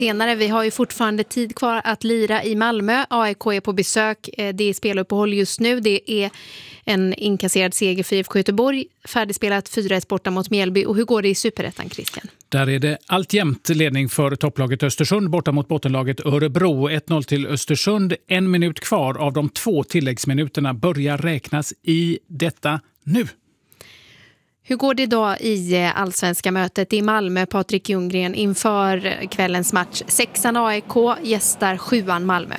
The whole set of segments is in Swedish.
Senare, vi har ju fortfarande tid kvar att lira i Malmö. AIK är på besök, det är speluppehåll just nu. Det är en inkasserad seger för IFK Göteborg, färdigspelat 4-1 borta mot Mjällby. Och hur går det i Superettan, Christian? Där är det alltjämt ledning för topplaget Östersund borta mot bottenlaget Örebro. 1-0 till Östersund, 1 minut kvar av de 2 tilläggsminuterna börjar räknas i detta nu. Hur går det då i allsvenska mötet i Malmö, Patrik Ljunggren, inför kvällens match? 6:an AIK gästar 7:an Malmö.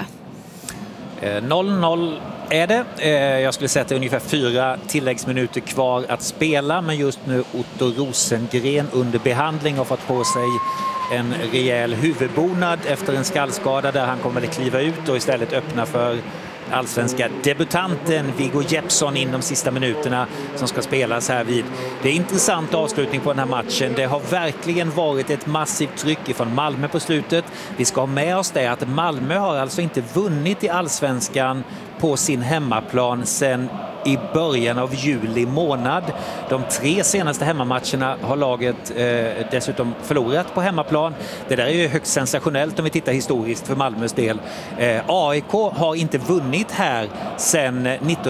0-0 är det. Jag skulle säga att det är ungefär 4 tilläggsminuter kvar att spela, men just nu Otto Rosengren under behandling har fått på sig en rejäl huvudbonad efter en skallskada där han kommer att kliva ut och istället öppna för allsvenska debutanten Viggo Jeppsson in de sista minuterna som ska spelas här vid. Det är intressant avslutning på den här matchen. Det har verkligen varit ett massivt tryck från Malmö på slutet. Vi ska ha med oss det att Malmö har alltså inte vunnit i allsvenskan på sin hemmaplan sedan i början av juli månad. De 3 senaste hemmamatcherna har laget dessutom förlorat på hemmaplan. Det där är ju högst sensationellt om vi tittar historiskt för Malmös del. AIK har inte vunnit här sedan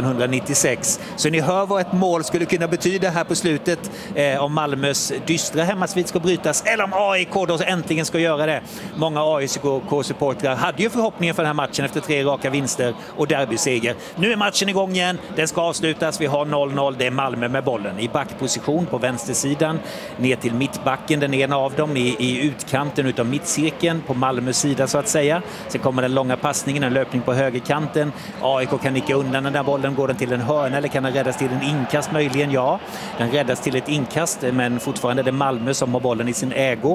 1996. Så ni hör vad ett mål skulle kunna betyda här på slutet om Malmös dystra hemmasvit ska brytas eller om AIK då äntligen ska göra det. Många AIK-supportrar hade ju förhoppningen för den här matchen efter 3 raka vinster och derbyseger. Nu är matchen igång igen. Den ska avslutas. Vi har 0-0. Det är Malmö med bollen i backposition på vänstersidan ner till mittbacken. Den ena av dem i utkanten utav mittcirkeln på Malmös sida så att säga. Sen kommer den långa passningen, en löpning på högerkanten. AIK kan nicka undan den där bollen. Går den till en hörna eller kan den räddas till en inkast möjligen? Ja, den räddas till ett inkast, men fortfarande är det Malmö som har bollen i sin ägo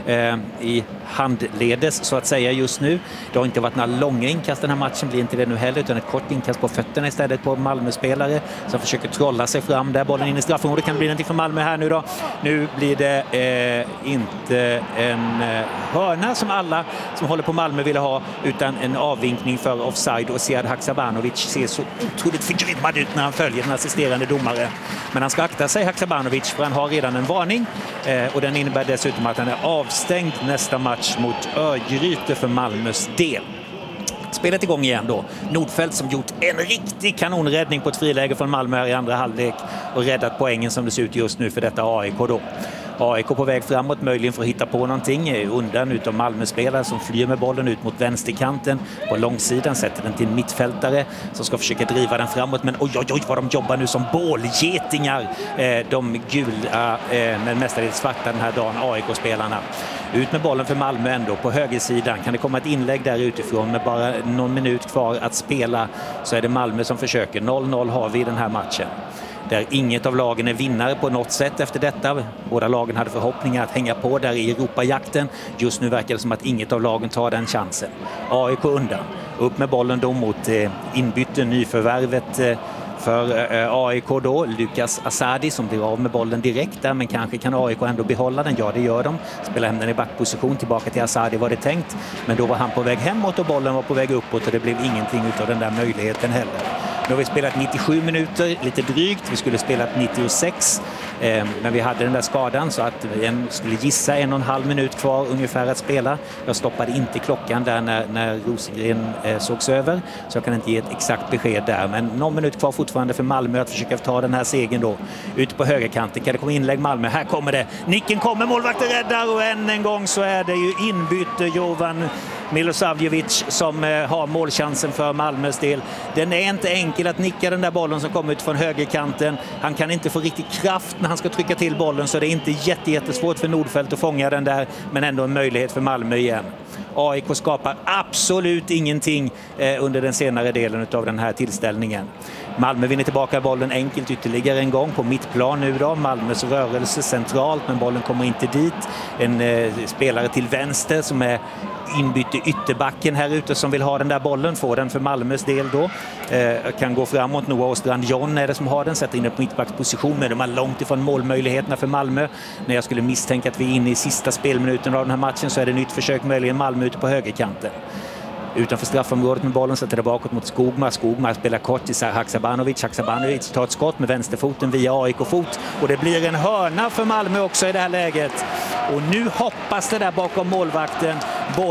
i handledes så att säga just nu. Det har inte varit några långa inkast den här matchen, blir inte det nu heller, utan ett kort inkast på fötterna istället på Malmö-spelare som försöker trolla sig fram där. Bollen in i straffområdet, kan det bli någonting för Malmö här nu då. Nu blir det inte en hörna som alla som håller på Malmö ville ha, utan en avvinkning för offside, och Sead Haksabanovic ser så otroligt förgrymmad ut när han följer den assisterande domare. Men han ska akta sig, Haksabanovic, för han har redan en varning och den innebär dessutom att han är avstängd nästa match mot Örgryte för Malmös del. Spelet igång igen då. Nordfeldt som gjort en riktig kanonräddning på ett friläge från Malmö här i andra halvlek och räddat poängen som det ser ut just nu för detta AIK då. AIK på väg framåt, möjligen för att hitta på någonting undan utav Malmö-spelare som flyr med bollen ut mot vänsterkanten på långsidan, sätter den till mittfältare som ska försöka driva den framåt, men oj vad de jobbar nu som bålgetingar, de gula men mestadels svarta den här dagen, AIK-spelarna. Ut med bollen för Malmö ändå på högersidan. Kan det komma ett inlägg där utifrån med bara någon minut kvar att spela, så är det Malmö som försöker. 0-0 har vi i den här matchen. Där inget av lagen är vinnare på något sätt efter detta. Båda lagen hade förhoppningar att hänga på där i Europajakten. Just nu verkar det som att inget av lagen tar den chansen. AIK undan. Upp med bollen då mot inbytte nyförvärvet för AIK då, Lukas Asadi som blir av med bollen direkt där, men kanske kan AIK ändå behålla den. Ja, det gör de. Spelar hem den i backposition, tillbaka till Asadi var det tänkt, men då var han på väg hemåt och bollen var på väg uppåt och det blev ingenting utav den där möjligheten heller. Nu har vi spelat 97 minuter, lite drygt. Vi skulle spelat 96, men vi hade den där skadan så att vi skulle gissa 1,5 minut kvar ungefär att spela. Jag stoppade inte klockan där när Rosengren sågs över, så jag kan inte ge ett exakt besked där. Men någon minut kvar fortfarande för Malmö att försöka ta den här segern då. Ute på högerkanten kan det komma inlägg Malmö. Här kommer det. Nicken kommer, målvakten räddar och än en gång så är det ju inbyte Jovan Milosavljevic som har målchansen för Malmös del. Den är inte enkel att nicka den där bollen som kommer ut från högerkanten. Han kan inte få riktigt kraft när han ska trycka till bollen, så det är inte jättesvårt för Nordfeldt att fånga den där, men ändå en möjlighet för Malmö igen. AIK skapar absolut ingenting under den senare delen av den här tillställningen. Malmö vinner tillbaka bollen enkelt ytterligare en gång på mittplan nu då. Malmös rörelse centralt, men bollen kommer inte dit. En spelare till vänster som är inbytte ytterbacken här ute som vill ha den där bollen, får den för Malmös del då. Kan gå framåt. Noah Åstrand John är det som har den, sätter in den på mittbacksposition, men de är långt ifrån målmöjligheterna för Malmö. När jag skulle misstänka att vi är inne i sista spelminuten av den här matchen så är det nytt försök, möjligen Malmö ute på högerkanten. utanför straffområdet med bollen, sätter det bakåt mot Skogmar. Skogmar spelar kort till Haksabanovic. Haksabanovic tar ett skott med vänsterfoten via AIK-fot och det blir en hörna för Malmö också i det här läget. Och nu hoppas det där bakom målvakten.